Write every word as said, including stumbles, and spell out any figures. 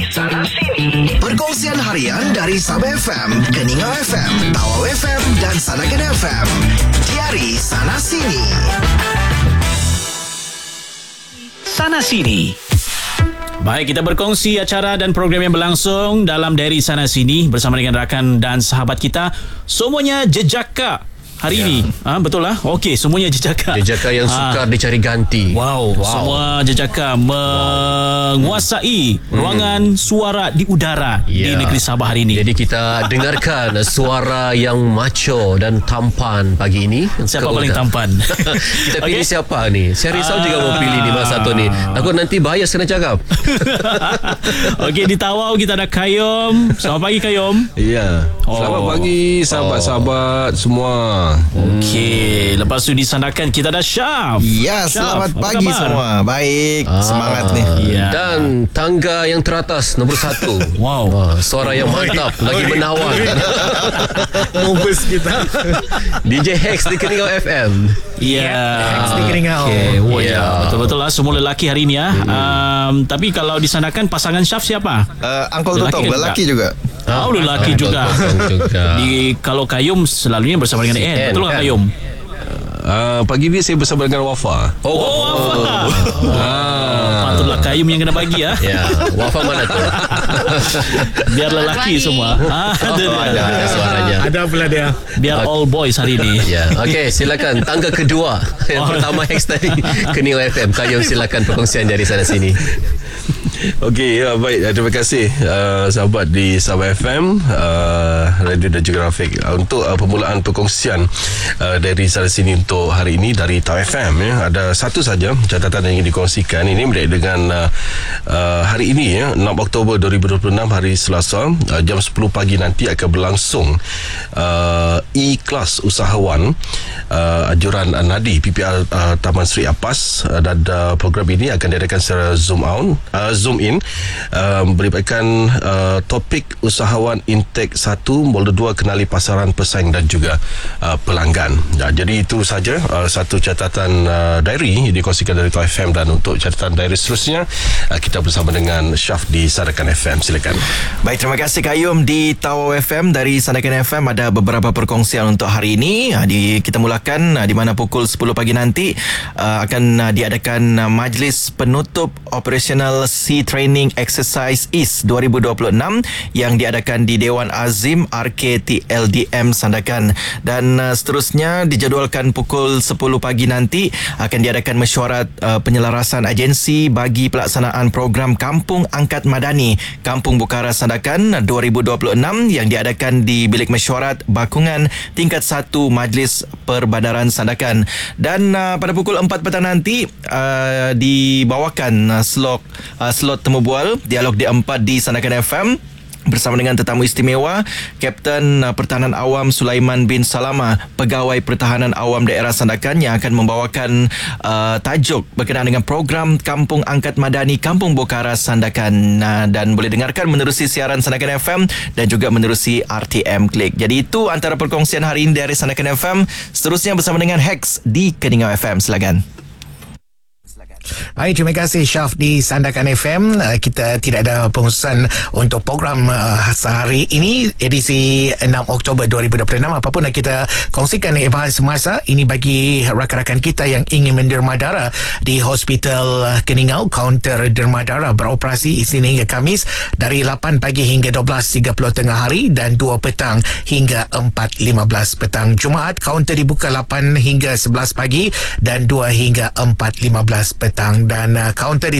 Sana Sini. Perkongsian harian dari Sabah F M, Keningau F M, Tawau F M dan Sanakan F M. Diari Sana Sini. Sana Sini. Baik, kita berkongsi acara dan program yang berlangsung dalam Diari Sana Sini bersama dengan rakan dan sahabat kita. Semuanya jejaka hari ya. ini. Ha, betul lah. Okey, semuanya jejaka. Jejaka yang sukar ha. dicari ganti. Wow, wow. Semua jejaka menguasai wow. ruangan hmm. suara di udara ya. di negeri Sabah hari ini. Jadi kita dengarkan suara yang macho dan tampan pagi ini. Siapa Kau paling tampan? Kita pilih okay. siapa ni? Saya risau ah. juga mau pilih ni masa satu ni. Takut nanti bias kena cakap. Okey, di Tawau kita ada Kayum. Selamat pagi Kayum. Ya. Oh. Selamat pagi sahabat-sahabat oh. semua. Okey, lepas tu di Sandakan kita ada Syaf. Ya, selamat Syaf, pagi semua. Baik, ah, semangat ni. Ya. Dan tangga yang teratas nombor satu. Wow, ah, suara yang mantap, oh, lagi menawan. Mumpus kita. D J Hex di Keningau F M. Ya, Hex di Keningau. Okay. Oh, ya. Betul-betul lah, semua lelaki hari ni ya. Hmm. Um, tapi kalau di Sandakan pasangan Syaf siapa? Uh, Uncle Totong, lelaki juga. Oh, lelaki juga. juga. Di kalau Kayum selalunya bersama dengan Ed. Betul tak Kayum? Uh, pagi ni saya bersama dengan Wafa. Oh, oh Wafa. Oh. Ah. Patutlah Kayum yang kena bagi ya. Ya, Wafa mana tu? Biar lelaki semua. Ah, ada, oh, ada, ada suaranya. Ada pula dia. Biar all boys hari ni. Ya. Okey, silakan tangga kedua. Yang oh. pertama Hex tadi Keningau F M. Kayum silakan perkongsian dari sana sini. Okey, ya, baik. Terima kasih uh, sahabat di Sabah F M, uh, Radio dan juga Rafiq uh, untuk uh, permulaan perkongsian uh, dari sana sini untuk hari ini dari Tawau F M ya. Ada satu saja catatan yang ingin dikongsikan. Ini berkaitan dengan uh, uh, hari ini ya, enam Oktober dua ribu dua puluh enam, hari Selasa, uh, jam sepuluh pagi nanti akan berlangsung uh, E-Kelas Usahawan uh, Anjuran uh, Nadi P P R uh, Taman Sri Apas, uh, dan uh, program ini akan diadakan secara Zoom out, uh, Zoom in, uh, melibatkan uh, topik usahawan intake satu, modul dua, kenali pasaran, pesaing dan juga uh, pelanggan. Ya, jadi itu saja uh, satu catatan uh, diary yang dikongsikan dari Tawau F M, dan untuk catatan diary seterusnya uh, kita bersama dengan Syaf di Sandakan F M. Silakan. Baik, terima kasih Kayum. Di Tawau F M dari Sandakan F M ada beberapa perkongsian untuk hari ini. Uh, di, kita mulakan uh, di mana pukul sepuluh pagi nanti uh, akan uh, diadakan uh, majlis penutup operasional Sea Training Exercise East dua ribu dua puluh enam yang diadakan di Dewan Azim R K T L D M Sandakan, dan uh, seterusnya dijadualkan pukul sepuluh pagi nanti akan diadakan mesyuarat uh, penyelarasan agensi bagi pelaksanaan program Kampung Angkat Madani Kampung Bukara Sandakan dua ribu dua puluh enam yang diadakan di Bilik Mesyuarat Bakungan tingkat satu Majlis Perbandaran Sandakan, dan uh, pada pukul empat petang nanti uh, dibawakan uh, slot uh, slot temu bual dialog D empat di Sandakan F M bersama dengan tetamu istimewa Kapten uh, Pertahanan Awam Sulaiman bin Salama, Pegawai Pertahanan Awam Daerah Sandakan, yang akan membawakan uh, tajuk berkenaan dengan program Kampung Angkat Madani Kampung Bukara Sandakan, uh, dan boleh dengarkan menerusi siaran Sandakan F M dan juga menerusi R T M Klik. Jadi itu antara perkongsian hari ini dari Sandakan F M. Seterusnya bersama dengan Hex di Keningau F M. Silakan. Baik, terima kasih Syaf di Sandakan F M. Uh, kita tidak ada penghususan untuk program uh, sehari ini, edisi enam Oktober dua ribu dua puluh enam. Apapun yang kita kongsikan evaluasi semasa ini bagi rakan-rakan kita yang ingin menderma darah di Hospital Keningau. Kaunter derma darah beroperasi Isnin hingga Khamis dari lapan pagi hingga dua belas tiga puluh tengah hari dan dua petang hingga empat lima belas petang. Jumaat kaunter dibuka lapan hingga sebelas pagi dan dua hingga empat lima belas petang, dan uh, kaunter